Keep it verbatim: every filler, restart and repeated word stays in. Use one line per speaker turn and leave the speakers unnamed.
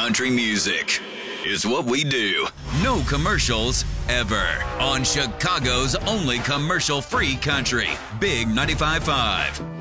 country music is what we do. No commercials ever. On Chicago's only commercial-free country. Big ninety-five point five.